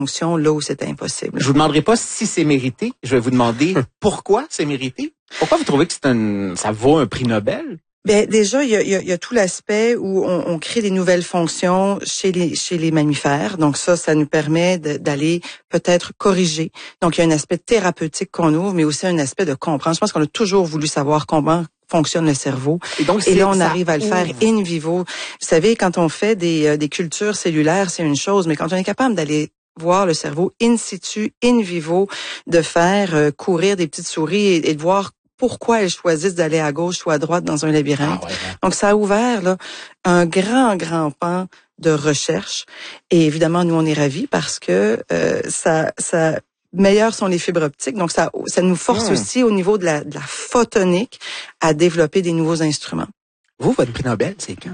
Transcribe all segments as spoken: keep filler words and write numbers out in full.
fonction là où c'était impossible. Je vous demanderai pas si c'est mérité. Je vais vous demander pourquoi c'est mérité. Pourquoi vous trouvez que c'est un, ça vaut un prix Nobel? Ben déjà, il y a, il y a, il y a tout l'aspect où on, on crée des nouvelles fonctions chez les chez les mammifères. Donc ça, ça nous permet de, d'aller peut-être corriger. Donc il y a un aspect thérapeutique qu'on ouvre, mais aussi un aspect de comprendre. Je pense qu'on a toujours voulu savoir comment fonctionne le cerveau. Et, donc, et là, on arrive à le ouvre. faire in vivo. Vous savez, quand on fait des, euh, des cultures cellulaires, c'est une chose, mais quand on est capable d'aller voir le cerveau in situ, in vivo, de faire euh, courir des petites souris et, et de voir pourquoi elles choisissent d'aller à gauche ou à droite dans un labyrinthe. Ah ouais, ouais. Donc, ça a ouvert là un grand, grand pan de recherche. Et évidemment, nous, on est ravis parce que euh, ça... ça meilleures sont les fibres optiques. Donc, ça, ça nous force mmh. aussi au niveau de la, de la photonique à développer des nouveaux instruments. Vous, votre prix Nobel, c'est quand?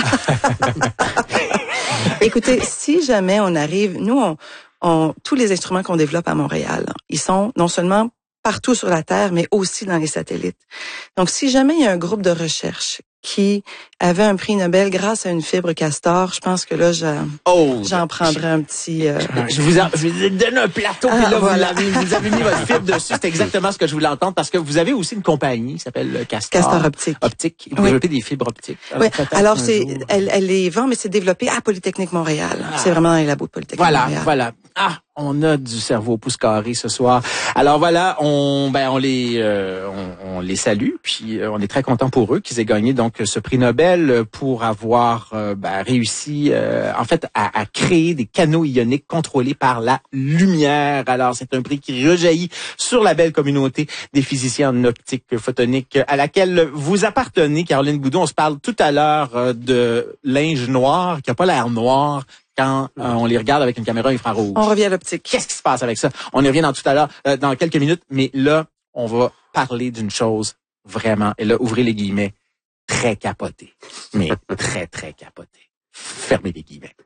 Écoutez, si jamais on arrive, nous, on, on, tous les instruments qu'on développe à Montréal, ils sont non seulement partout sur la Terre, mais aussi dans les satellites. Donc, si jamais il y a un groupe de recherche qui avait un prix Nobel grâce à une fibre castor, je pense que là, j'en, oh, j'en prendrais un petit... Euh... Je vous en, je vous ai donné un plateau, ah, puis là, voilà. vous, l'avez, vous avez mis votre fibre dessus. C'est exactement ce que je voulais entendre, parce que vous avez aussi une compagnie qui s'appelle Castor. Castor Optique. Optique. Vous oui. développez des fibres optiques. Oui. Alors, c'est, elle, elle les vend, mais c'est développé à Polytechnique Montréal. Ah. C'est vraiment dans les labos de Polytechnique voilà, Montréal. Voilà, voilà. Ah, on a du cerveau au pouce carré ce soir. Alors voilà, on, ben, on les, euh, on, on les salue, puis euh, on est très content pour eux qu'ils aient gagné donc ce prix Nobel pour avoir euh, ben, réussi, euh, en fait, à, à créer des canaux ioniques contrôlés par la lumière. Alors c'est un prix qui rejaillit sur la belle communauté des physiciens en optique photonique à laquelle vous appartenez, Caroline Boudon. On se parle tout à l'heure euh, de linge noir qui a pas l'air noir quand euh, on les regarde avec une caméra infrarouge. On revient à l'optique. Qu'est-ce qui se passe avec ça? On y revient dans tout à l'heure, euh, dans quelques minutes, mais là, on va parler d'une chose vraiment, et là, ouvrez les guillemets, très capotée. Mais très, très capotée. Fermez les guillemets.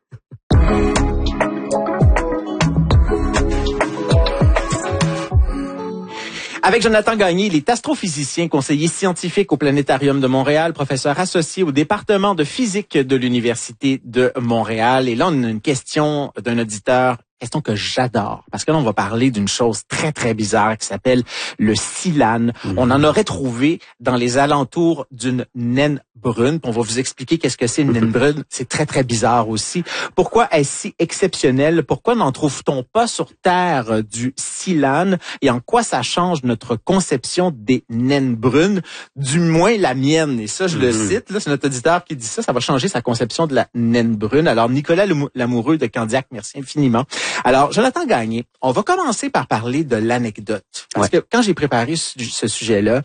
Avec Jonathan Gagné, il est astrophysicien, conseiller scientifique au Planétarium de Montréal, professeur associé au département de physique de l'Université de Montréal. Et là, on a une question d'un auditeur, question que j'adore, parce que là, on va parler d'une chose très, très bizarre qui s'appelle le silane. Mmh. On en aurait trouvé dans les alentours d'une naine brune. On va vous expliquer qu'est-ce que c'est une naine brune. C'est très, très bizarre aussi. Pourquoi est-ce si exceptionnel? Pourquoi n'en trouve-t-on pas sur Terre du silane? Et en quoi ça change notre conception des naines brunes? Du moins la mienne. Et ça, je mmh. le cite. Là, c'est notre auditeur qui dit ça. Ça va changer sa conception de la naine brune. Alors, Nicolas Lamoureux de Candiac, merci infiniment. Alors, Jonathan Gagné, on va commencer par parler de l'anecdote. Parce ouais. que quand j'ai préparé ce, ce sujet-là,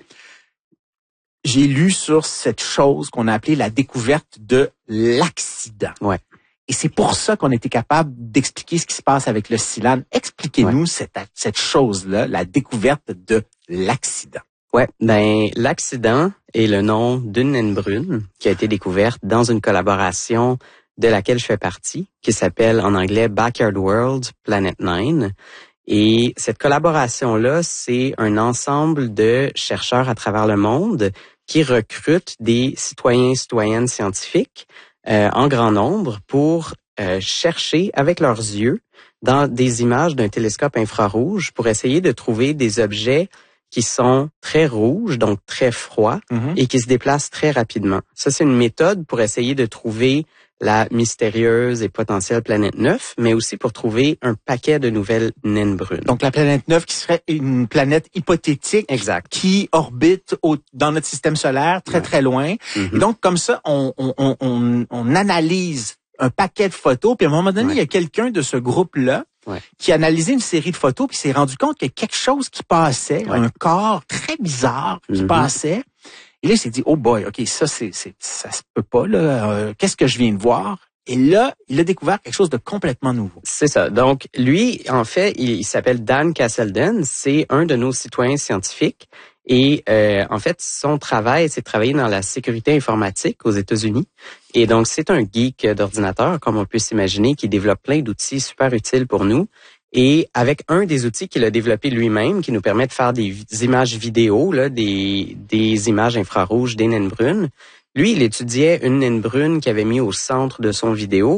j'ai lu sur cette chose qu'on a appelée la découverte de l'accident. Ouais. Et c'est pour ça qu'on était capable d'expliquer ce qui se passe avec le silane. Expliquez-nous ouais. cette, cette chose-là, la découverte de l'accident. Ouais, ben l'accident est le nom d'une naine brune qui a été découverte dans une collaboration de laquelle je fais partie, qui s'appelle en anglais Backyard World Planet Nine. Et cette collaboration-là, c'est un ensemble de chercheurs à travers le monde qui recrutent des citoyens et citoyennes scientifiques euh, en grand nombre pour euh, chercher avec leurs yeux dans des images d'un télescope infrarouge pour essayer de trouver des objets qui sont très rouges, donc très froids, mm-hmm. et qui se déplacent très rapidement. Ça, c'est une méthode pour essayer de trouver la mystérieuse et potentielle planète neuf, mais aussi pour trouver un paquet de nouvelles naines brunes. Donc la planète neuf qui serait une planète hypothétique exact. Qui orbite au, dans notre système solaire très ouais. très loin. Mm-hmm. Et donc comme ça, on, on, on, on analyse un paquet de photos, puis à un moment donné, ouais. il y a quelqu'un de ce groupe-là ouais. qui a analysé une série de photos, puis s'est rendu compte qu'il y a quelque chose qui passait, ouais. un corps très bizarre qui mm-hmm. passait. Et là, il s'est dit, oh boy, OK, ça, c'est, c'est, ça se peut pas, là. Euh, qu'est-ce que je viens de voir? Et là, il a découvert quelque chose de complètement nouveau. C'est ça. Donc, lui, en fait, il, il s'appelle Dan Casselden. C'est un de nos citoyens scientifiques. Et euh, en fait, son travail, c'est de travailler dans la sécurité informatique aux États-Unis. Et donc, c'est un geek d'ordinateur, comme on peut s'imaginer, qui développe plein d'outils super utiles pour nous. Et avec un des outils qu'il a développé lui-même, qui nous permet de faire des, des images vidéo, là, des, des images infrarouges des naines brunes, lui, il étudiait une naine brune qu'il avait mis au centre de son vidéo.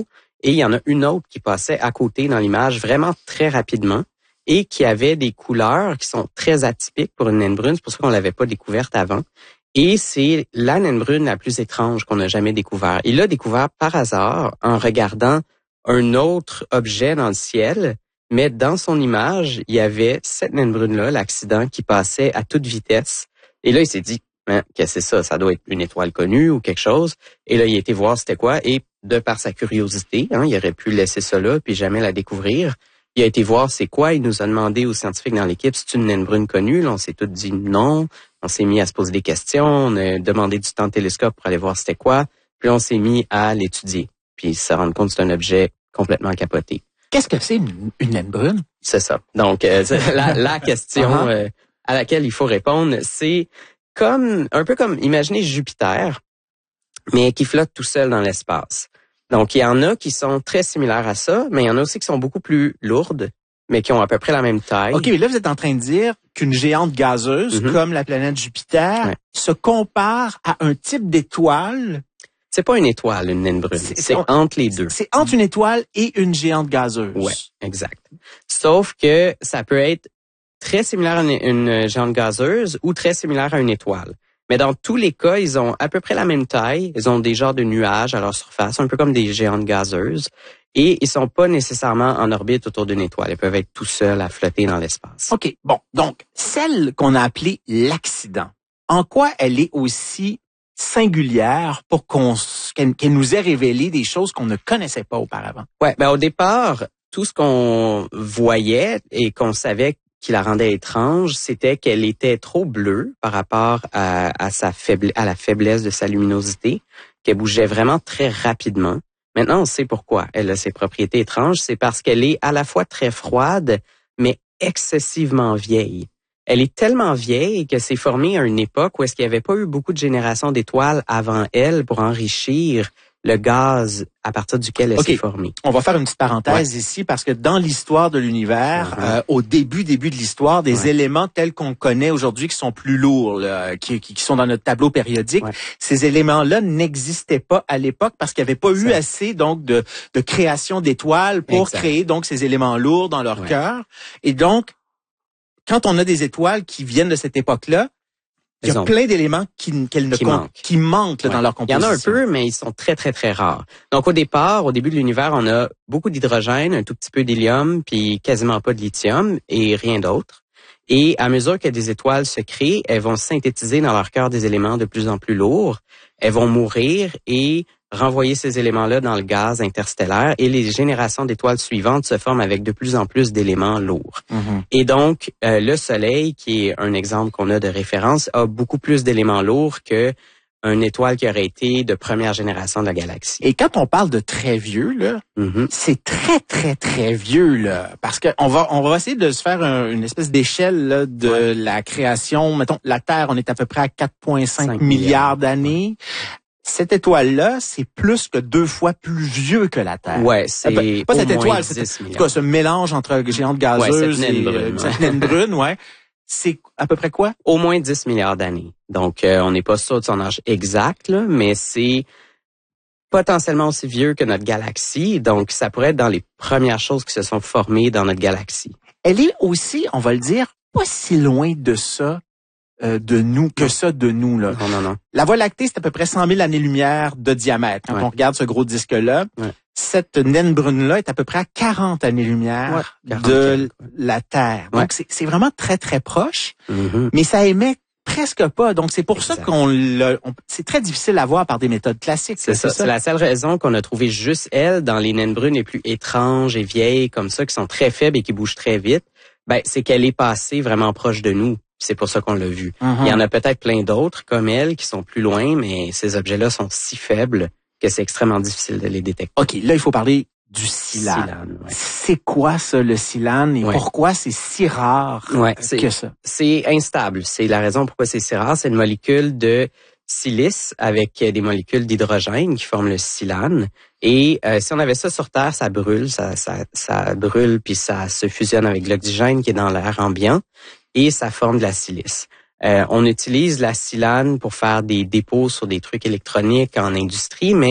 Et il y en a une autre qui passait à côté dans l'image vraiment très rapidement et qui avait des couleurs qui sont très atypiques pour une naine brune. C'est pour ça qu'on l'avait pas découverte avant. Et c'est la naine brune la plus étrange qu'on a jamais découvert. Il l'a découvert par hasard en regardant un autre objet dans le ciel, mais dans son image, il y avait cette naine brune-là, l'accident, qui passait à toute vitesse. Et là, il s'est dit, hein, qu'est-ce que c'est ça? Ça doit être une étoile connue ou quelque chose. Et là, il a été voir c'était quoi. Et de par sa curiosité, hein, il aurait pu laisser ça là puis jamais la découvrir. Il a été voir c'est quoi. Il nous a demandé aux scientifiques dans l'équipe, c'est une naine brune connue. Là, on s'est tous dit non. On s'est mis à se poser des questions. On a demandé du temps de télescope pour aller voir c'était quoi. Puis on s'est mis à l'étudier. Puis se rendre compte que c'est un objet complètement capoté. Qu'est-ce que c'est une, une naine brune? C'est ça. Donc, euh, la, la question uh-huh. euh, à laquelle il faut répondre, c'est comme un peu comme, imaginez Jupiter, mais qui flotte tout seul dans l'espace. Donc, il y en a qui sont très similaires à ça, mais il y en a aussi qui sont beaucoup plus lourdes, mais qui ont à peu près la même taille. OK, mais là, vous êtes en train de dire qu'une géante gazeuse, mm-hmm. comme la planète Jupiter, ouais. se compare à un type d'étoile. C'est pas une étoile, une naine brune. C'est, c'est on, entre les deux. C'est entre une étoile et une géante gazeuse. Ouais, exact. Sauf que ça peut être très similaire à une, une géante gazeuse ou très similaire à une étoile. Mais dans tous les cas, ils ont à peu près la même taille. Ils ont des genres de nuages à leur surface, un peu comme des géantes gazeuses. Et ils sont pas nécessairement en orbite autour d'une étoile. Ils peuvent être tout seuls à flotter dans l'espace. OK. Bon. Donc, celle qu'on a appelée l'accident, en quoi elle est aussi singulière pour qu'on qu'elle, qu'elle nous ait révélé des choses qu'on ne connaissait pas auparavant? Ouais, ben au départ, tout ce qu'on voyait et qu'on savait qui la rendait étrange, c'était qu'elle était trop bleue par rapport à, à sa faible, à la faiblesse de sa luminosité, qu'elle bougeait vraiment très rapidement. Maintenant, on sait pourquoi elle a ses propriétés étranges. C'est parce qu'elle est à la fois très froide, mais excessivement vieille. Elle est tellement vieille que c'est formée à une époque où est-ce qu'il n'y avait pas eu beaucoup de générations d'étoiles avant elle pour enrichir le gaz à partir duquel elle okay. s'est formée. On va faire une petite parenthèse ouais. ici parce que dans l'histoire de l'univers, uh-huh. euh, au début, début de l'histoire, des ouais. éléments tels qu'on connaît aujourd'hui qui sont plus lourds, là, qui, qui sont dans notre tableau périodique, ouais. ces éléments-là n'existaient pas à l'époque parce qu'il n'y avait pas eu Ça. assez donc de, de création d'étoiles pour exact. créer donc ces éléments lourds dans leur ouais. cœur. Et donc, quand on a des étoiles qui viennent de cette époque-là, il y a ont, plein d'éléments qui, qu'elles ne qui con, manquent, qui manquent là, ouais. dans leur composition. Il y en a un peu, mais ils sont très, très, très rares. Donc, au départ, au début de l'univers, on a beaucoup d'hydrogène, un tout petit peu d'hélium, puis quasiment pas de lithium et rien d'autre. Et à mesure que des étoiles se créent, elles vont synthétiser dans leur cœur des éléments de plus en plus lourds. Elles vont mourir et renvoyer ces éléments-là dans le gaz interstellaire et les générations d'étoiles suivantes se forment avec de plus en plus d'éléments lourds. Mm-hmm. Et donc, euh, le Soleil, qui est un exemple qu'on a de référence, a beaucoup plus d'éléments lourds que une étoile qui aurait été de première génération de la galaxie. Et quand on parle de très vieux, là, mm-hmm. c'est très, très, très vieux, là. Parce que on va, on va essayer de se faire un, une espèce d'échelle là, de ouais. la création. Mettons, la Terre, on est à peu près à quatre virgule cinq milliards d'années. Ouais. Cette étoile-là, c'est plus que deux fois plus vieux que la Terre. Ouais, c'est euh, pas cette étoile, c'est en tout cas ce mélange entre géante gazeuse ouais, et brune, cette naine brune, ouais. C'est à peu près quoi? Au moins dix milliards d'années. Donc, euh, on n'est pas sûr de son âge exact, là, mais c'est potentiellement aussi vieux que notre galaxie. Donc, ça pourrait être dans les premières choses qui se sont formées dans notre galaxie. Elle est aussi, on va le dire, pas si loin de ça. Euh, de nous, que ça de nous, là. Non, non, non. La Voie lactée, c'est à peu près cent mille années-lumière de diamètre. Quand ouais. on regarde ce gros disque-là, ouais. cette naine brune-là est à peu près à quarante années-lumière ouais, de la Terre. Donc, ouais. c'est, c'est vraiment très, très proche, mm-hmm. mais ça émet presque pas. Donc, c'est pour exact. ça qu'on l'a, on, c'est très difficile à voir par des méthodes classiques. C'est, c'est ça. ça. C'est la seule raison qu'on a trouvé juste elle dans les naines brunes les plus étranges et vieilles, comme ça, qui sont très faibles et qui bougent très vite. Ben, c'est qu'elle est passée vraiment proche de nous. C'est pour ça qu'on l'a vu. Uh-huh. Il y en a peut-être plein d'autres comme elle qui sont plus loin, mais ces objets-là sont si faibles que c'est extrêmement difficile de les détecter. OK, là, il faut parler du silane. silane ouais. C'est quoi ça, le silane, et ouais. pourquoi c'est si rare ouais, c'est, que ça? C'est instable. C'est la raison pourquoi c'est si rare. C'est une molécule de silice avec des molécules d'hydrogène qui forment le silane. Et euh, si on avait ça sur Terre, ça brûle, ça, ça, ça brûle, puis ça se fusionne avec l'oxygène qui est dans l'air ambiant. Et ça forme de la silice. Euh, on utilise la silane pour faire des dépôts sur des trucs électroniques en industrie, mais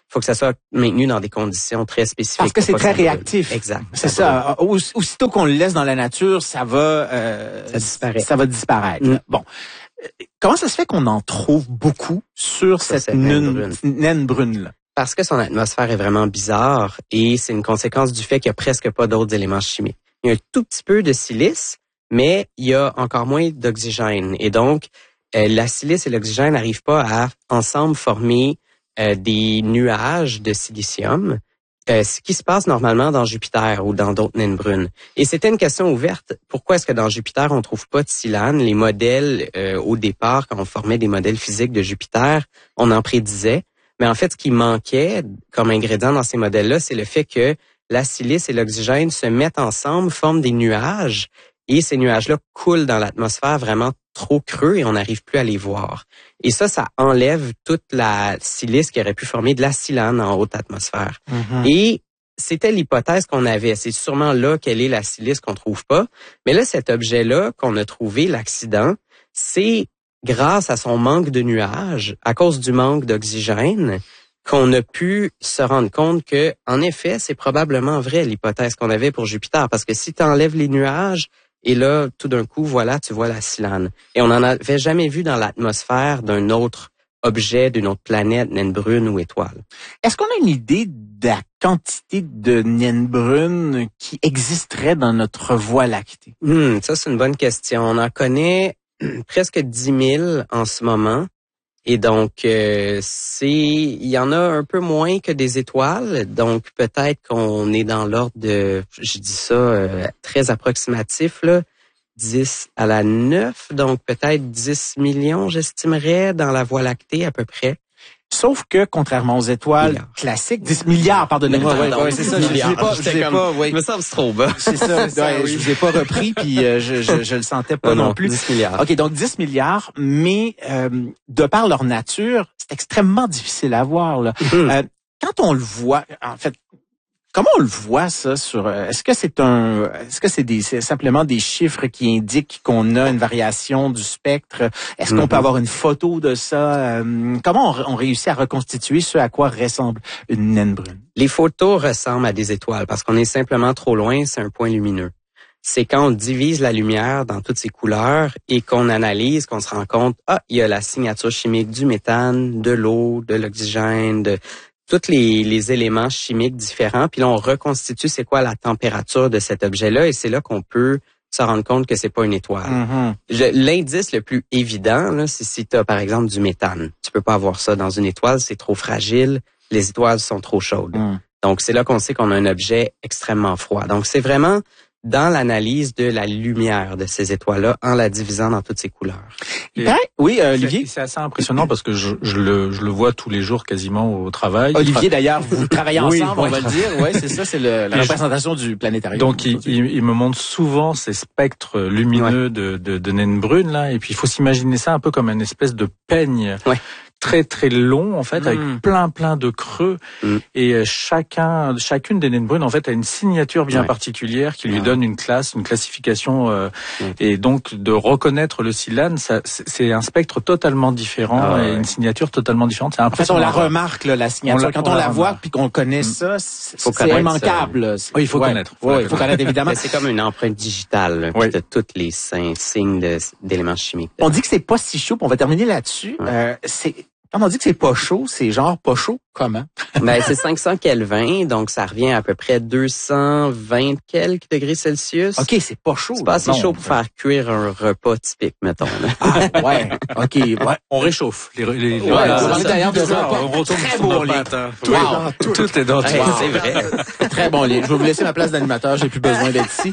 faut que ça soit maintenu dans des conditions très spécifiques. Parce que c'est très que réactif. Exact. C'est ça. ça. Aussitôt qu'on le laisse dans la nature, ça va, euh, ça disparaît. Ça va disparaître. Mm. Bon. Comment ça se fait qu'on en trouve beaucoup sur ça, cette naine brune, naine brune-là? Parce que son atmosphère est vraiment bizarre et c'est une conséquence du fait qu'il n'y a presque pas d'autres éléments chimiques. Il y a un tout petit peu de silice, mais il y a encore moins d'oxygène. Et donc, euh, la silice et l'oxygène n'arrivent pas à ensemble former euh, des nuages de silicium, euh, ce qui se passe normalement dans Jupiter ou dans d'autres naines brunes. Et c'était une question ouverte. Pourquoi est-ce que dans Jupiter, on trouve pas de silane? Les modèles, euh, au départ, quand on formait des modèles physiques de Jupiter, on en prédisait. Mais en fait, ce qui manquait comme ingrédient dans ces modèles-là, c'est le fait que la silice et l'oxygène se mettent ensemble, forment des nuages, et ces nuages-là coulent dans l'atmosphère vraiment trop creux et on n'arrive plus à les voir. Et ça, ça enlève toute la silice qui aurait pu former de la silane en haute atmosphère. Mm-hmm. Et c'était l'hypothèse qu'on avait. C'est sûrement là quelle est la silice qu'on trouve pas. Mais là, cet objet-là qu'on a trouvé, l'accident, c'est grâce à son manque de nuages, à cause du manque d'oxygène, qu'on a pu se rendre compte que, en effet, c'est probablement vrai l'hypothèse qu'on avait pour Jupiter, parce que si tu enlèves les nuages, et là, tout d'un coup, voilà, tu vois la silane. Et on n'en avait jamais vu dans l'atmosphère d'un autre objet, d'une autre planète, naine brune ou étoile. Est-ce qu'on a une idée de la quantité de naines brunes qui existeraient dans notre Voie lactée? Hmm, ça, c'est une bonne question. On en connaît presque dix mille en ce moment. Et donc, euh, c'est, il y en a un peu moins que des étoiles. Donc, peut-être qu'on est dans l'ordre de, je dis ça euh, très approximatif, là, dix à la neuf. Donc, peut-être dix millions, j'estimerais, dans la Voie lactée à peu près. Sauf que, contrairement aux étoiles milliards. classiques, dix milliards, pardonnez-moi. Ouais, ouais, ouais, c'est ça, je vous ai pas, je vous ai pas, ouais. me semble trop bas. C'est ça, ça ouais, oui. Je vous ai pas repris, puis euh, je, je, je le sentais pas non, non plus. dix milliards. OK, donc dix milliards, mais euh, de par leur nature, c'est extrêmement difficile à voir, là. Mm. Euh, quand on le voit, en fait, comment on le voit, ça, sur, est-ce que c'est un, est-ce que c'est des, c'est simplement des chiffres qui indiquent qu'on a une variation du spectre? Est-ce qu'on mm-hmm. peut avoir une photo de ça? Euh, comment on, on réussit à reconstituer ce à quoi ressemble une naine brune? Les photos ressemblent à des étoiles parce qu'on est simplement trop loin, c'est un point lumineux. C'est quand on divise la lumière dans toutes ses couleurs et qu'on analyse, qu'on se rend compte, ah, il y a la signature chimique du méthane, de l'eau, de l'oxygène, de tous les, les éléments chimiques différents, puis là, on reconstitue c'est quoi la température de cet objet-là, et c'est là qu'on peut se rendre compte que c'est pas une étoile. Mm-hmm. Je, l'indice le plus évident, là, c'est si tu as, par exemple, du méthane. Tu peux pas avoir ça dans une étoile, c'est trop fragile, les étoiles sont trop chaudes. Mm. Donc, c'est là qu'on sait qu'on a un objet extrêmement froid. Donc, c'est vraiment dans l'analyse de la lumière de ces étoiles-là, en la divisant dans toutes ses couleurs. Et, oui, euh, Olivier? C'est, c'est assez impressionnant parce que je, je, le, je le vois tous les jours quasiment au travail. Olivier, d'ailleurs, vous travaillez ensemble, oui, oui. on va le dire. Oui, c'est ça, c'est le, la et représentation je, du planétarium. Donc, il, il, il me montre souvent ces spectres lumineux ouais. de, de, de naines brunes, là. Et puis, il faut s'imaginer ça un peu comme une espèce de peigne. Ouais. très très long en fait, mmh. avec plein plein de creux mmh. et chacun chacune des naines brunes en fait a une signature bien ouais. particulière qui lui ouais. donne une classe, une classification euh, ouais. et donc de reconnaître le silane, ça c'est un spectre totalement différent ah, ouais. et une signature totalement différente. C'est impressionnant. En fait, on la remarque là, la signature on la, quand on, on la, la voit puis qu'on connaît mmh. ça, c'est, c'est immanquable. Ça. Oui, il faut ouais. connaître. Faut oui, il faut connaître évidemment. C'est comme une empreinte digitale ouais. de toutes les signes de, d'éléments chimiques. On dit que c'est pas si chaud. On va terminer là-dessus. Ouais. Euh, c'est Quand on dit que c'est pas chaud, c'est genre pas chaud comment? Ben, c'est cinq cents Kelvin, donc ça revient à peu près deux cent vingt quelques degrés Celsius. OK, c'est pas chaud. C'est pas assez non, chaud pour faire cuire un repas typique, mettons. Ah, ouais, OK. Ouais. On réchauffe. Les, les, ouais, ouais, on est d'ailleurs de ça. On retourne très sur bon lit. Tout, wow. tout, tout est dans hey, wow. C'est vrai. Très bon lit. Je vais vous laisser ma place d'animateur, j'ai plus besoin d'être ici.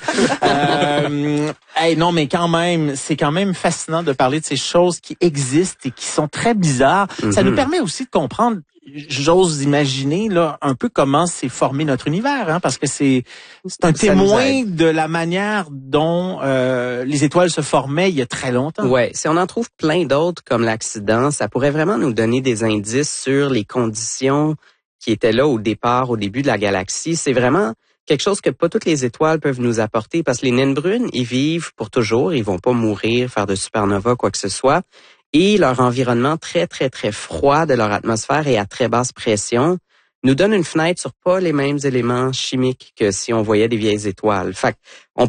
Euh, hey, non, mais quand même, c'est quand même fascinant de parler de ces choses qui existent et qui sont très bizarres. Mm-hmm. Ça nous permet aussi de comprendre, j'ose imaginer là un peu comment s'est formé notre univers, hein, parce que c'est c'est un ça témoin de la manière dont euh, les étoiles se formaient il y a très longtemps. Ouais, si on en trouve plein d'autres comme l'accident, ça pourrait vraiment nous donner des indices sur les conditions qui étaient là au départ, au début de la galaxie. C'est vraiment quelque chose que pas toutes les étoiles peuvent nous apporter, parce que les naines brunes, ils vivent pour toujours, ils vont pas mourir, faire de supernova, quoi que ce soit. Et leur environnement très, très, très froid de leur atmosphère et à très basse pression nous donne une fenêtre sur pas les mêmes éléments chimiques que si on voyait des vieilles étoiles. Fait on